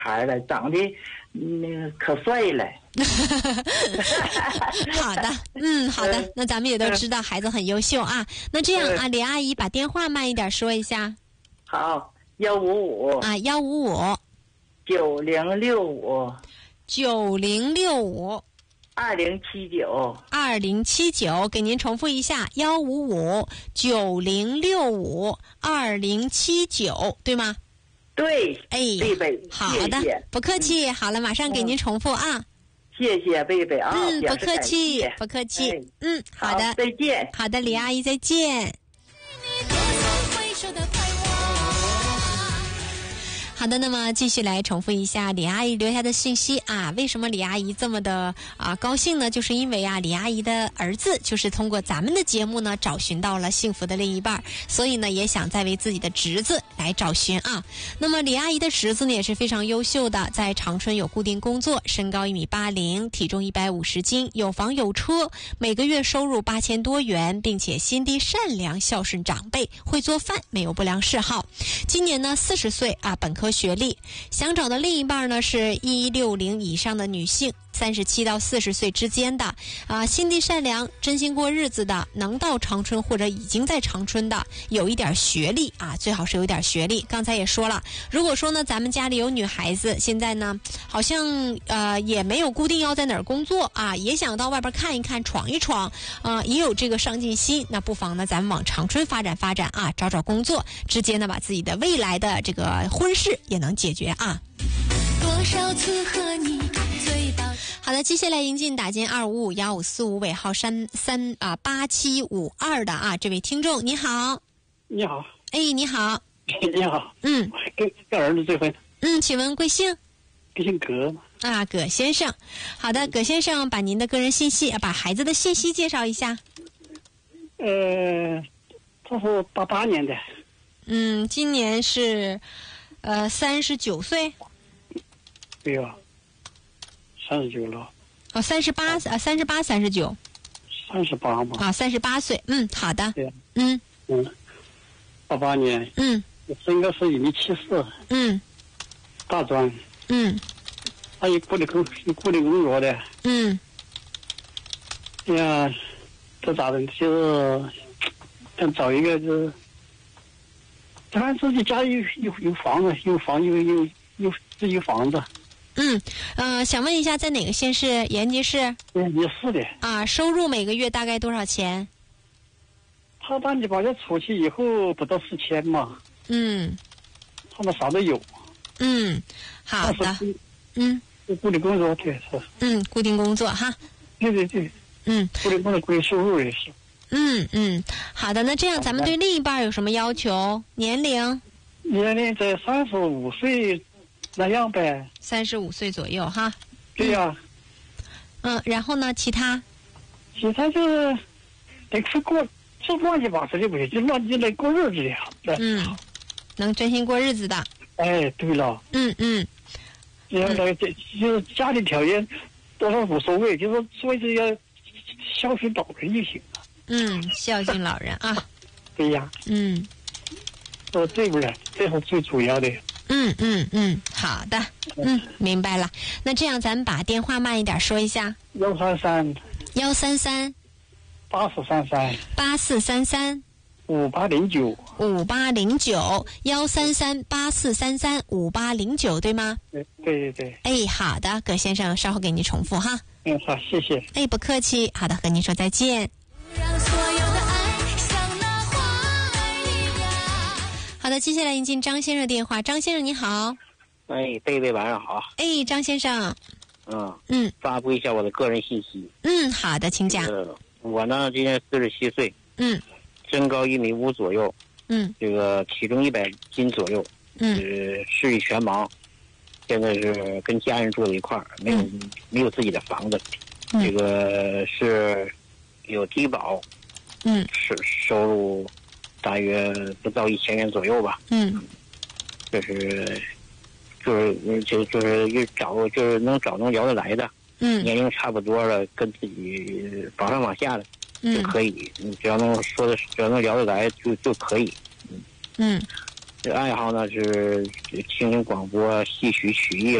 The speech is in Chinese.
孩了，长得可帅了。 好的，好的，那咱们也都知道孩子很优秀啊。那这样啊，李阿姨把电话慢一点说一下。 好，155 啊，155 9065 9065 2079， 给您重复一下，155 9065 2079，对吗？ 对， 哎， 贝贝， 好的， 谢谢， 不客气。好了，马上给您重复啊。 谢谢贝贝啊， 不客气，不客气。好的， 再见。 好的，李阿姨再见。好的，那么继续来重复一下李阿姨留下的信息啊。为什么李阿姨这么的高兴呢？就是因为李阿姨的儿子就是通过咱们的节目呢找寻到了幸福的另一半，所以呢也想再为自己的侄子来找寻啊。那么李阿姨的侄子呢也是非常优秀的，在长春有固定工作，身高1.80米，体重150斤，有房有车，每个月收入8000多元，并且心地善良，孝顺长辈，会做饭，没有不良嗜好。今年呢40岁啊，本科学历，想找的另一半呢是160以上的女性，37到40岁之间的心地善良，真心过日子的，能到长春或者已经在长春的，有一点学历啊，最好是有点学历。刚才也说了，如果说呢咱们家里有女孩子，现在呢好像也没有固定要在哪儿工作啊，也想到外边看一看，闯一闯也有这个上进心，那不妨呢咱们往长春发展发展啊，找找工作，直接呢把自己的未来的这个婚事也能解决啊。多少次和你醉倒。好的，接下来迎进打进2551545尾号8752的这位听众，你好。 你好。 哎，你好。 你好。跟儿子结婚。 请问贵姓？ 姓葛。 葛先生。好的，葛先生，把您的个人信息，把孩子的信息介绍一下。 他是88年的。 今年是39岁。 对呀，39了。 38、39。 38嘛。 38岁。好的。 对。88年。身高是1.74米。大专。他有固定工作的。哎呀，这咋的？就是想找一个，就是他自己家有房子，有自己有房子。 想问一下，在哪个县市？延吉市。 延吉市的。 收入每个月大概多少钱？ 他把你保险出去以后不到4000嘛。他们啥都有。 好的。 固定工作对是。 固定工作哈。 对。固定工作归收入也是。 好的，那这样咱们对另一半有什么要求？年龄在35岁那样呗。 35岁左右哈。 对呀。 然后呢？其他就是得是乱七八糟的不行，就乱就来过日子的。 能真心过日子的。 哎，对了。就是家庭条件多少无所谓，就是所以就要孝顺老人就行了。 孝敬老人啊。 对呀。这不是，这是最主要的。 好的。明白了。那这样咱们把电话慢一点说一下。 133 8433 8433 5809 5809 133 8433 5809，对吗？ 对。 好的，葛先生，稍后给您重复哈。 好，谢谢。 不客气。好的，和您说再见。好的，接下来迎进张先生电话。张先生你好。 贝贝晚上好。 张先生。 发布一下我的个人信息。 好的，请讲。 我呢今年47岁。身高1.5米左右。这个体重100斤左右。视力全盲。现在是跟家人住在一块儿，没有自己的房子。这个是有低保。收入大约不到1000元左右吧。就是能聊得来的。年龄差不多了，跟自己往上往下的就可以。只要能聊得来就可以。 这爱好呢是听听广播，戏曲曲艺